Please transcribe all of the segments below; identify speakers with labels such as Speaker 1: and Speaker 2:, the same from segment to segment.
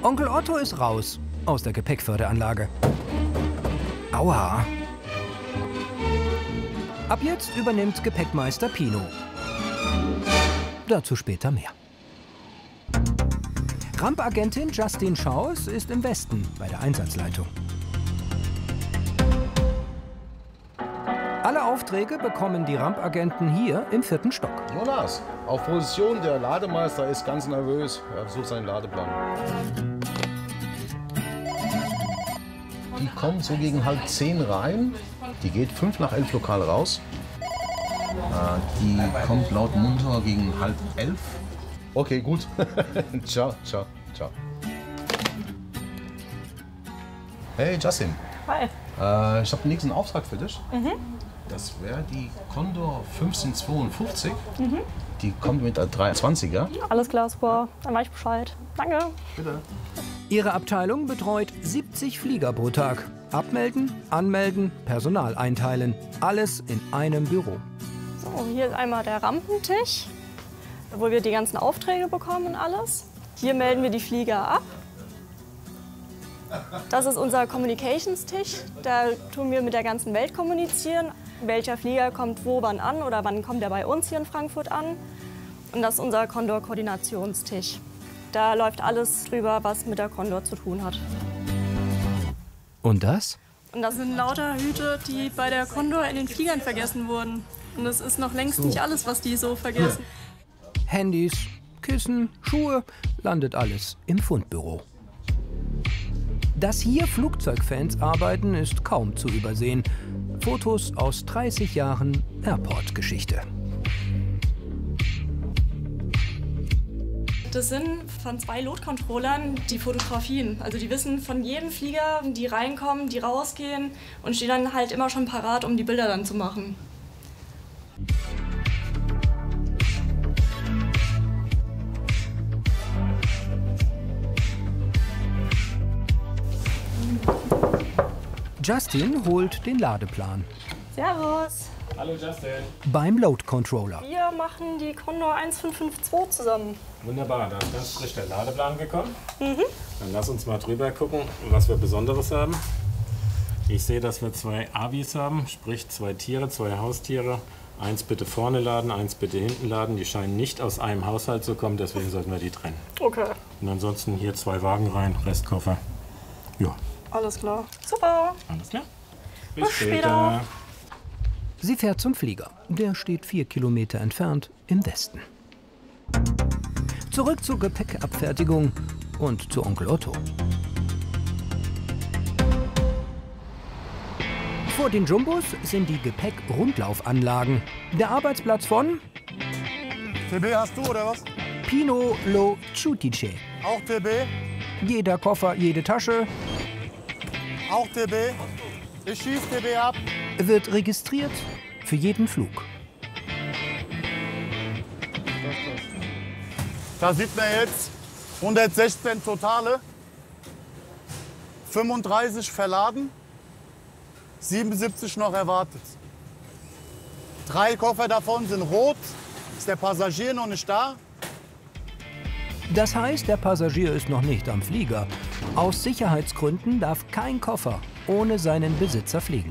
Speaker 1: Onkel Otto ist raus aus der Gepäckförderanlage. Aua! Ab jetzt übernimmt Gepäckmeister Pino. Dazu später mehr. Rampagentin Justin Schaus ist im Westen bei der Einsatzleitung. Alle Aufträge bekommen die Rampagenten hier im 4. Stock.
Speaker 2: Jonas, auf Position, der Lademeister ist ganz nervös. Er sucht seinen Ladeplan. Die kommt so gegen 9:30 rein. Die geht 5 nach 11 lokal raus. Die kommt laut Monitor gegen 10:30. Okay, gut. Ciao, ciao, ciao. Hey Justin.
Speaker 3: Hi.
Speaker 2: Ich habe den nächsten Auftrag für dich. Das wäre die Condor 1552. Die kommt mit der 320er.
Speaker 3: Alles klar, super. Dann weiß ich Bescheid. Danke.
Speaker 2: Bitte.
Speaker 1: Ihre Abteilung betreut 70 Flieger pro Tag. Abmelden, anmelden, Personal einteilen. Alles in einem Büro.
Speaker 3: So, hier ist einmal der Rampentisch, wo wir die ganzen Aufträge bekommen und alles. Hier melden wir die Flieger ab. Das ist unser Communications-Tisch. Da tun wir mit der ganzen Welt kommunizieren. Welcher Flieger kommt wo wann an oder wann kommt er bei uns hier in Frankfurt an. Und das ist unser Condor-Koordinationstisch. Da läuft alles drüber, was mit der Condor zu tun hat.
Speaker 1: Und das?
Speaker 3: Und das sind lauter Hüte, die bei der Condor in den Fliegern vergessen wurden. Und das ist noch längst nicht alles, was die so vergessen.
Speaker 1: Handys, Kissen, Schuhe, landet alles im Fundbüro. Dass hier Flugzeugfans arbeiten, ist kaum zu übersehen. Fotos aus 30 Jahren Airport-Geschichte.
Speaker 3: Das sind von 2 Load-Controllern die Fotografien. Also die wissen von jedem Flieger, die reinkommen, die rausgehen und stehen dann halt immer schon parat, um die Bilder dann zu machen.
Speaker 1: Justin holt den Ladeplan.
Speaker 3: Servus.
Speaker 4: Hallo Justin.
Speaker 1: Beim Load Controller.
Speaker 3: Wir machen die Condor 1552 zusammen.
Speaker 4: Wunderbar, da ist ganz frisch der Ladeplan gekommen. Dann lass uns mal drüber gucken, was wir Besonderes haben. Ich sehe, dass wir 2 Avis haben, sprich 2 Tiere, 2 Haustiere. Eins bitte vorne laden, eins bitte hinten laden. Die scheinen nicht aus einem Haushalt zu kommen, deswegen sollten wir die trennen.
Speaker 3: Okay.
Speaker 4: Und ansonsten hier 2 Wagen rein, Restkoffer. Ja.
Speaker 3: Alles klar. Super.
Speaker 4: Alles klar.
Speaker 3: Bis später.
Speaker 1: Sie fährt zum Flieger. Der steht 4 Kilometer entfernt im Westen. Zurück zur Gepäckabfertigung und zu Onkel Otto. Vor den Jumbos sind die Gepäck-Rundlaufanlagen. Der Arbeitsplatz von
Speaker 5: TB hast du oder was?
Speaker 1: Pino Lo Ciutice.
Speaker 5: Auch TB?
Speaker 1: Jeder Koffer, jede Tasche
Speaker 5: Auch TB? Ich schieß TB ab.
Speaker 1: wird registriert für jeden Flug.
Speaker 5: Da sieht man jetzt 116 totale, 35 verladen, 77 noch erwartet. 3 Koffer davon sind rot, ist der Passagier noch nicht da.
Speaker 1: Das heißt, der Passagier ist noch nicht am Flieger. Aus Sicherheitsgründen darf kein Koffer ohne seinen Besitzer fliegen.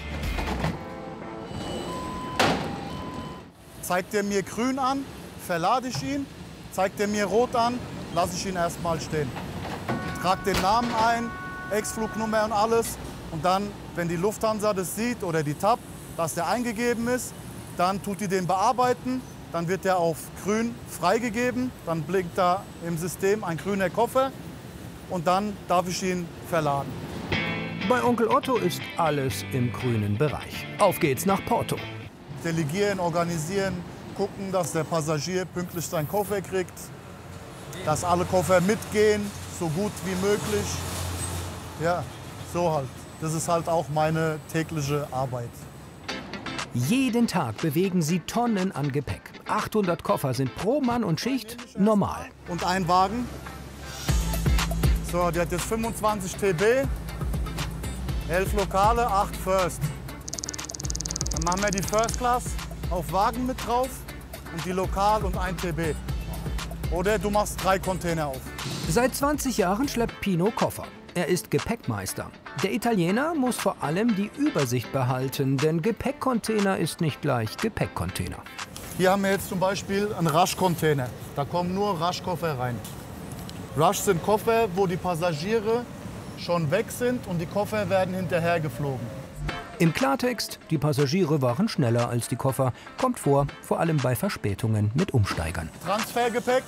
Speaker 5: Zeigt er mir grün an, verlade ich ihn. Zeigt er mir rot an, lasse ich ihn erstmal stehen. Trag den Namen ein, Ex-Flugnummer und alles. Und dann, wenn die Lufthansa das sieht oder die TAP, dass der eingegeben ist, dann tut die den bearbeiten. Dann wird der auf grün freigegeben. Dann blinkt da im System ein grüner Koffer. Und dann darf ich ihn verladen.
Speaker 1: Bei Onkel Otto ist alles im grünen Bereich. Auf geht's nach Porto.
Speaker 5: Delegieren, organisieren, gucken, dass der Passagier pünktlich seinen Koffer kriegt. Dass alle Koffer mitgehen, so gut wie möglich. Ja, so halt. Das ist halt auch meine tägliche Arbeit.
Speaker 1: Jeden Tag bewegen sie Tonnen an Gepäck. 800 Koffer sind pro Mann und Schicht normal.
Speaker 5: Und ein Wagen. So, der hat jetzt 25 TB, 11 Lokale, 8 First. Dann machen wir die First Class auf Wagen mit drauf und die Lokal und 1 TB. Oder du machst 3 Container auf.
Speaker 1: Seit 20 Jahren schleppt Pino Koffer. Er ist Gepäckmeister. Der Italiener muss vor allem die Übersicht behalten, denn Gepäckcontainer ist nicht gleich Gepäckcontainer.
Speaker 5: Hier haben wir jetzt zum Beispiel einen Rush-Container. Da kommen nur Rush-Koffer rein. Rush sind Koffer, wo die Passagiere schon weg sind und die Koffer werden hinterher geflogen.
Speaker 1: Im Klartext, die Passagiere waren schneller als die Koffer. Kommt vor allem bei Verspätungen mit Umsteigern.
Speaker 5: Transfergepäck.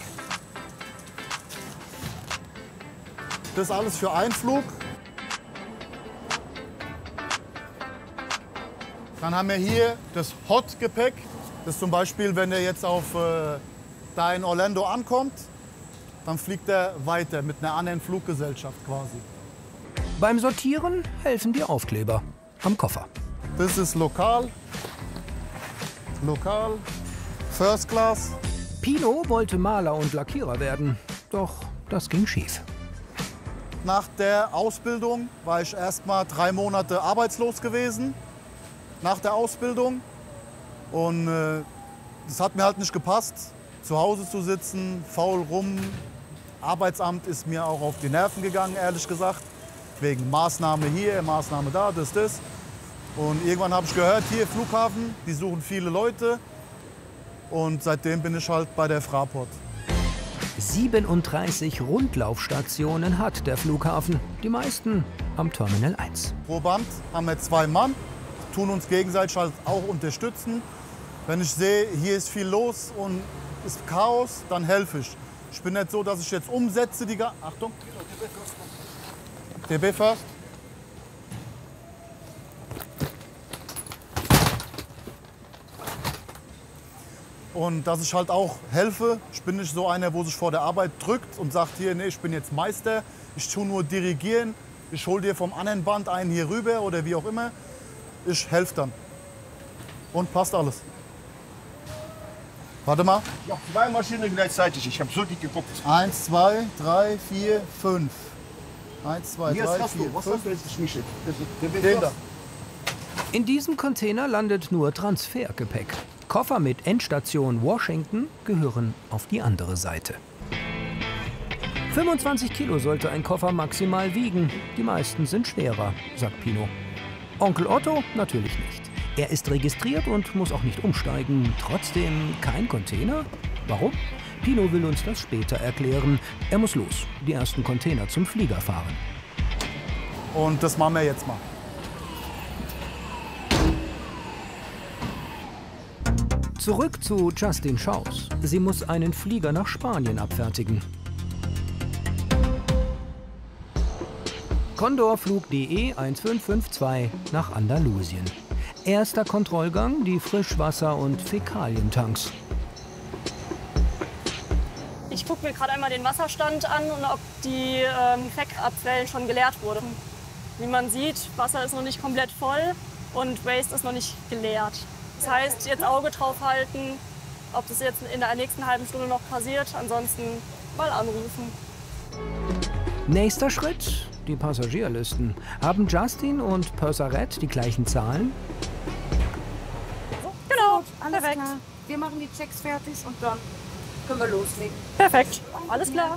Speaker 5: Das alles für Einflug. Dann haben wir hier das Hot-Gepäck. Das ist zum Beispiel, wenn er jetzt da in Orlando ankommt, dann fliegt er weiter mit einer anderen Fluggesellschaft quasi.
Speaker 1: Beim Sortieren helfen die Aufkleber am Koffer.
Speaker 5: Das ist lokal, First Class.
Speaker 1: Pino wollte Maler und Lackierer werden, doch das ging schief.
Speaker 5: Nach der Ausbildung war ich erst mal 3 Monate arbeitslos gewesen, nach der Ausbildung. Und das hat mir halt nicht gepasst, zu Hause zu sitzen, faul rum. Arbeitsamt ist mir auch auf die Nerven gegangen, ehrlich gesagt. Wegen Maßnahme hier, Maßnahme da, das. Und irgendwann habe ich gehört, hier Flughafen, die suchen viele Leute. Und seitdem bin ich halt bei der Fraport.
Speaker 1: 37 Rundlaufstationen hat der Flughafen, die meisten am Terminal 1.
Speaker 5: Pro Band haben wir 2 Mann, tun uns gegenseitig halt auch unterstützen. Wenn ich sehe, hier ist viel los und ist Chaos, dann helfe ich. Ich bin nicht so, dass ich jetzt umsetze die... Achtung! DB first. Und dass ich halt auch helfe. Ich bin nicht so einer, wo sich vor der Arbeit drückt und sagt, hier, nee, ich bin jetzt Meister, ich tue nur dirigieren, ich hole dir vom anderen Band einen hier rüber oder wie auch immer. Ich helfe dann. Und passt alles. Warte mal.
Speaker 6: Ich habe 2 Maschinen gleichzeitig, ich habe so die geguckt.
Speaker 5: 1, 2, 3, 4, 5. 1, 2, 3, 4, 5.
Speaker 6: Was hast du jetzt nicht?
Speaker 5: Den da.
Speaker 1: In diesem Container landet nur Transfergepäck. Koffer mit Endstation Washington gehören auf die andere Seite. 25 Kilo sollte ein Koffer maximal wiegen. Die meisten sind schwerer, sagt Pino. Onkel Otto natürlich nicht. Er ist registriert und muss auch nicht umsteigen. Trotzdem kein Container? Warum? Pino will uns das später erklären. Er muss los, die ersten Container zum Flieger fahren.
Speaker 5: Und das machen wir jetzt mal.
Speaker 1: Zurück zu Justin Schaus. Sie muss einen Flieger nach Spanien abfertigen. Condor-Flug DE 1552 nach Andalusien. Erster Kontrollgang, die Frischwasser- und Fäkalientanks.
Speaker 3: Ich gucke mir gerade einmal den Wasserstand an und ob die Fäckabwellen schon geleert wurden. Wie man sieht, Wasser ist noch nicht komplett voll und Waste ist noch nicht geleert. Das heißt, jetzt Auge drauf halten, ob das jetzt in der nächsten halben Stunde noch passiert. Ansonsten mal anrufen.
Speaker 1: Nächster Schritt, die Passagierlisten. Haben Justin und Purserette die gleichen Zahlen?
Speaker 3: Genau,
Speaker 7: Alles
Speaker 3: perfekt.
Speaker 7: klar. Wir machen die Checks fertig und dann können wir loslegen.
Speaker 3: Perfekt, alles klar.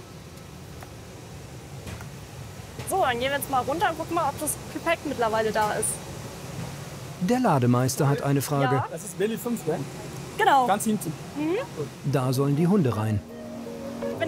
Speaker 3: So, dann gehen wir jetzt mal runter und gucken mal, ob das Gepäck mittlerweile da ist.
Speaker 1: Der Lademeister hat eine Frage.
Speaker 3: Ja,
Speaker 8: Das ist Belly 5, ne?
Speaker 3: genau.
Speaker 8: Ganz hinten.
Speaker 1: Da sollen die Hunde rein.